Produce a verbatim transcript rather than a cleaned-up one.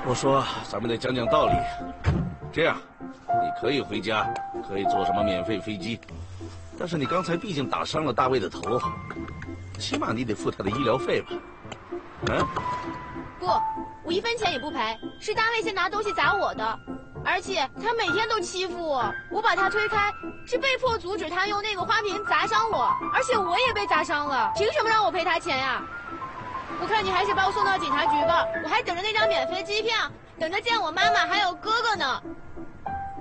我说，咱们得讲讲道理。这样，你可以回家，可以坐什么免费飞机，但是你刚才毕竟打伤了大卫的头，起码你得付他的医疗费吧？嗯？ 不，我一分钱也不赔，是大卫先拿东西砸我的，而且他每天都欺负我，我把他推开，是被迫阻止他用那个花瓶砸伤我，而且我也被砸伤了，凭什么让我赔他钱呀？我看你还是把我送到警察局吧，我还等着那张免费机票，等着见我妈妈还有哥哥呢。